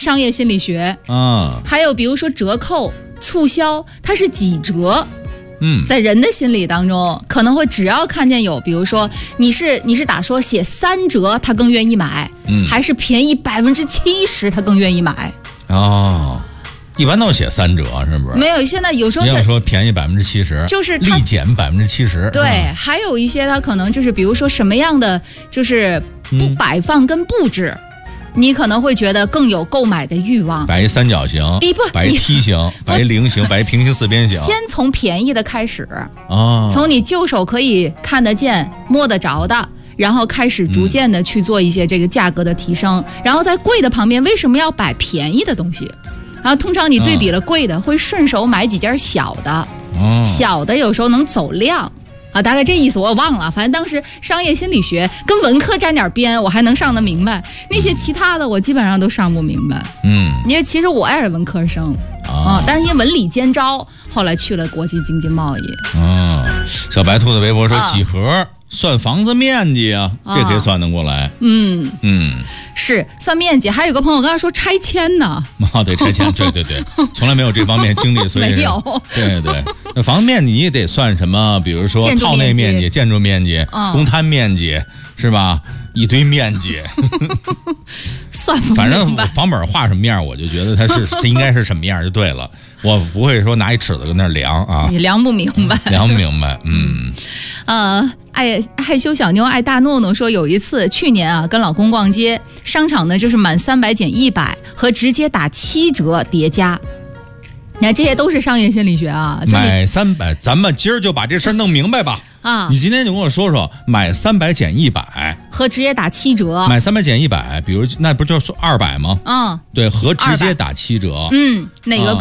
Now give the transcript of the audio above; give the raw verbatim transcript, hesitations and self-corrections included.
商业心理学啊， 还有比如说折扣、促销，它是几折。 嗯， 在人的心理当中，可能会只要看见有，比如说你是你是打说写三折，他更愿意买， 嗯， 还是便宜百分之七十，他更愿意买。 哦，一般都写三折，是不是？ 没有，现在有时候要说便宜百分之七十， 就是立减百分之七十。 对、 嗯， 还有一些它可能就是比如说什么样的就是不摆放跟布置。嗯，你可能会觉得更有购买的欲望。 摆一三角形，摆一梯形，摆一菱形，摆一平行四边形。 先从便宜的开始， 哦， 从你就手可以看得见、摸得着的，然后开始逐渐的去做一些这个价格的提升。嗯、然后在贵的旁边，为什么要摆便宜的东西？然后通常你对比了贵的，哦、会顺手买几件小的，哦、小的有时候能走量。啊，大概这意思我也忘了，反正当时商业心理学跟文科沾点边，我还能上得明白，那些其他的我基本上都上不明白。嗯，因为其实我也是文科生啊、嗯，但是因为文理兼招，后来去了国际经济贸易。 嗯，小白兔的微博说、啊、几何算房子面积啊，啊这可以算得过来。嗯嗯， 是算面积。还有个朋友刚才说拆迁呢， 哦，对，拆迁，对对对，从来没有这方面经历，所以没有。 对对，那房子面积你也得算什么？比如说套内面积、建筑面积、嗯、公摊面积，是吧？一堆面积， 算不明白。 反正房本画什么样，我就觉得它是它应该是什么样就对了。我不会说拿一尺子跟那量啊， 你量不明白， 量不明白。嗯， 呃，爱害羞小妞爱大诺诺说，有一次去年啊，跟老公逛街，商场呢就是满三百减一百和直接打七折叠加。你看这些都是商业心理学啊。 买三百，咱们今儿就把这事儿弄明白吧。啊，你今天就跟我说说，买三百减一百和直接打七折， 买三百减一百，比如那不就是二百吗？嗯，对，和直接打七折， 嗯，哪个？